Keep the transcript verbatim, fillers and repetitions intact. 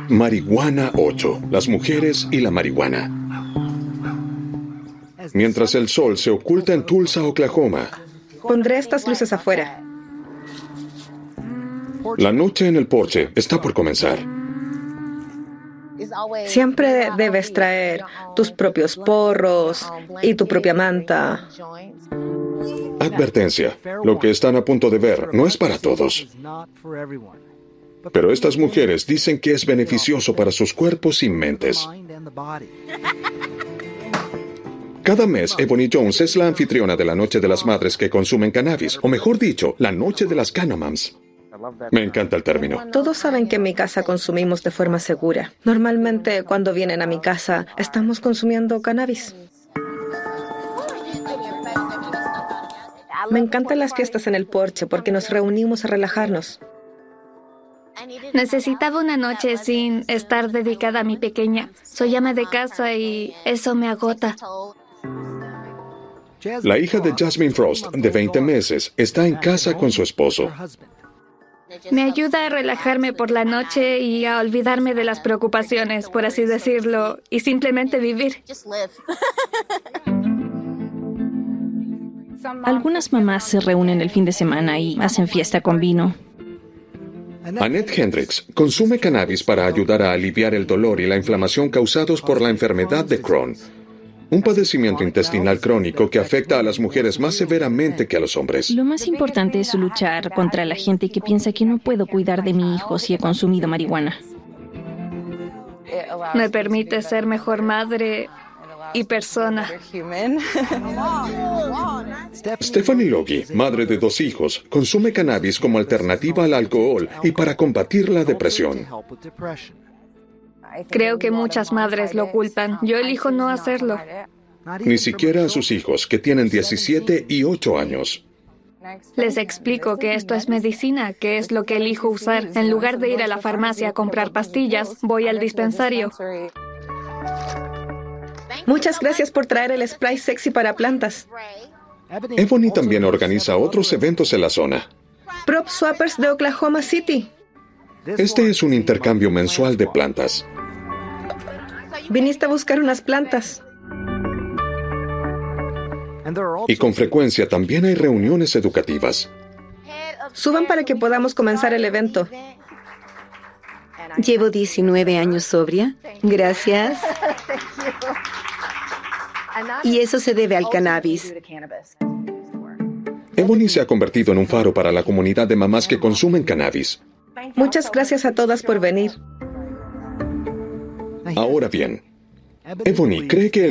Marihuana ocho, las mujeres y la marihuana. Mientras el sol se oculta en Tulsa, Oklahoma. Pondré estas luces afuera. La noche en el porche está por comenzar. Siempre debes traer tus propios porros y tu propia manta. Advertencia, lo que están a punto de ver no es para todos. Pero estas mujeres dicen que es beneficioso para sus cuerpos y mentes. Cada mes, Ebony Jones es la anfitriona de la Noche de las Madres que consumen cannabis, o mejor dicho, la Noche de las Canamams. Me encanta el término. Todos saben que en mi casa consumimos de forma segura. Normalmente, cuando vienen a mi casa, estamos consumiendo cannabis. Me encantan las fiestas en el porche porque nos reunimos a relajarnos. Necesitaba una noche sin estar dedicada a mi pequeña. Soy ama de casa y eso me agota. La hija de Jasmine Frost, de veinte meses, está en casa con su esposo. Me ayuda a relajarme por la noche y a olvidarme de las preocupaciones, por así decirlo, y simplemente vivir. Algunas mamás se reúnen el fin de semana y hacen fiesta con vino. Annette Hendricks consume cannabis para ayudar a aliviar el dolor y la inflamación causados por la enfermedad de Crohn, un padecimiento intestinal crónico que afecta a las mujeres más severamente que a los hombres. Lo más importante es luchar contra la gente que piensa que no puedo cuidar de mi hijo si he consumido marihuana. Me permite ser mejor madre y persona. Stephanie Logie, madre de dos hijos, consume cannabis como alternativa al alcohol y para combatir la depresión. Creo que muchas madres lo culpan. Yo elijo no hacerlo. Ni siquiera a sus hijos, que tienen diecisiete y ocho años. Les explico que esto es medicina, que es lo que elijo usar. En lugar de ir a la farmacia a comprar pastillas, voy al dispensario. Muchas gracias por traer el spray sexy para plantas. Ebony también organiza otros eventos en la zona. Prop Swappers de Oklahoma City. Este es un intercambio mensual de plantas. Viniste a buscar unas plantas. Y con frecuencia también hay reuniones educativas. Suban para que podamos comenzar el evento. Llevo diecinueve años sobria. Gracias. Y eso se debe al cannabis. Ebony se ha convertido en un faro para la comunidad de mamás que consumen cannabis. Muchas gracias a todas por venir. Ahora bien, Ebony cree que